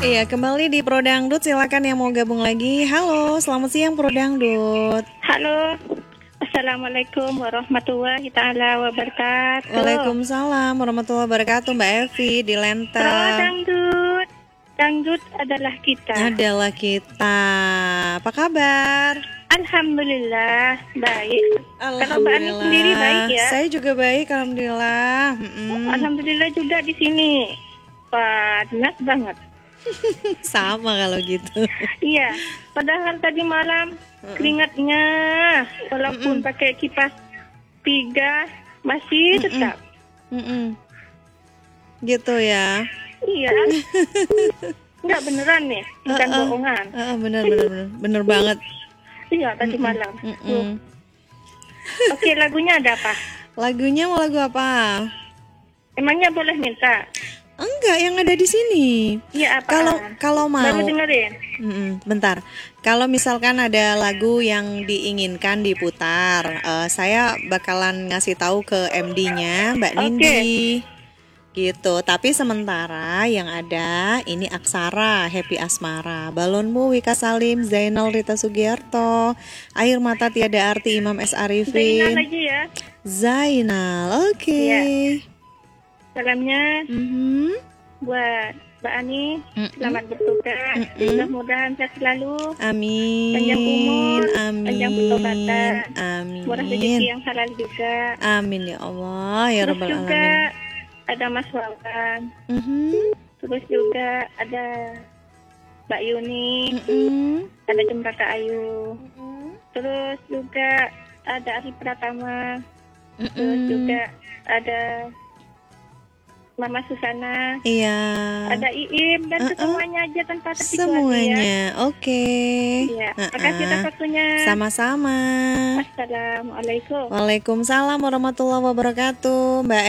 Iya, kembali di Pro Dangdut. Silakan yang mau gabung lagi. Halo, selamat siang Pro Dangdut. Halo, Assalamualaikum warahmatullahi taala wabarakatuh. Waalaikumsalam warahmatullahi wabarakatuh. Mbak Evi di Pro Lenteng. Dangdut, Dangdut adalah kita. Adalah kita. Apa kabar? Alhamdulillah baik. Kalau Mbak Ani sendiri baik ya? Saya juga baik, alhamdulillah. Alhamdulillah juga di sini. Panas banget. Sama kalau gitu. Iya, padahal tadi malam keringatnya walaupun pakai kipas 3 masih tetap. Gitu ya. Iya. Enggak beneran nih, bukan bohongan. Bener banget. Iya, tadi malam. Oke, lagunya ada apa? Lagunya mau lagu apa? Emangnya boleh minta? Enggak, yang ada di sini. Iya, apa? Kalau mau. Baru dengerin. Bentar. Kalau misalkan ada lagu yang diinginkan diputar, saya bakalan ngasih tahu ke MD-nya, Mbak Nindi. Gitu. Tapi sementara yang ada ini Aksara, Happy Asmara, Balonmu, Wika Salim, Zainal Rita Sugiarto, Air Mata Tiada Arti, Imam S. Arifin. Zainal lagi ya. Zainal, oke. Ya. Salamnya buat Mbak Ani, selamat bertugas. Mudah-mudahan sehat selalu. Amin. Panjang umur, amin. panjang pertobatan. Amin. Murah rezeki yang halal juga. Amin ya Allah, ya Rabbal Terus juga Alamin. ada Mas Wawan. Terus juga ada Mbak Yuni. Ada Cemrata Ayu. Terus juga ada Ari Pratama. Terus juga ada Mama Susana. Iya. Ada Iim dan semuanya aja tanpa terkecuali Semuanya, ya. oke. Iya. Makasih atas waktunya. Sama-sama. Assalamualaikum. Waalaikumsalam warahmatullahi wabarakatuh, Mbak